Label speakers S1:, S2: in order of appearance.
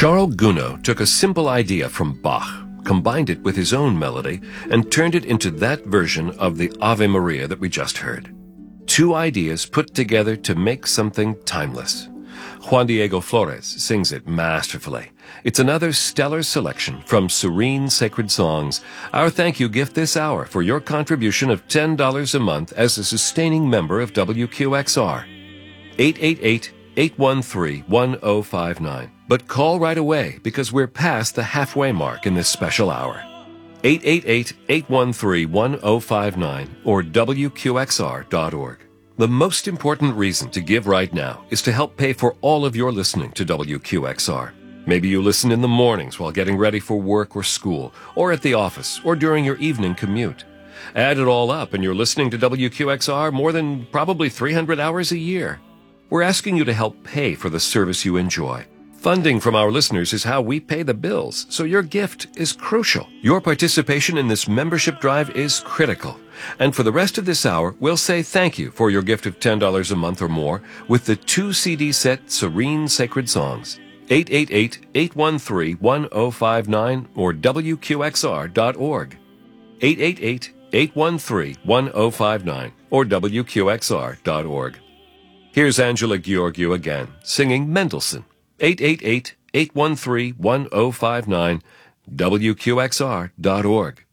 S1: Charles Gounod took a simple idea from Bach, combined it with his own melody, and turned it into that version of the Ave Maria that we just heard. Two ideas put together to make something timeless. Juan Diego Flores sings it masterfully. It's another stellar selection from Serene Sacred Songs, our thank you gift this hour for your contribution of $10 a month as a sustaining member of WQXR. 888-813-1059. But call right away because we're past the halfway mark in this special hour. 888-813-1059 or WQXR.org. The most important reason to give right now is to help pay for all of your listening to WQXR. Maybe you listen in the mornings while getting ready for work or school, or at the office, or during your evening commute. Add it all up and you're listening to WQXR more than probably 300 hours a year. We're asking you to help pay for the service you enjoy. Funding from our listeners is how we pay the bills, so your gift is crucial. Your participation in this membership drive is critical. And for the rest of this hour, we'll say thank you for your gift of $10 a month or more with the 2-CD set Serene Sacred Songs. 888-813-1059 or WQXR.org. 888-813-1059 or WQXR.org. Here's Angela Gheorghiu again, singing Mendelssohn. 888-813-1059, WQXR.org.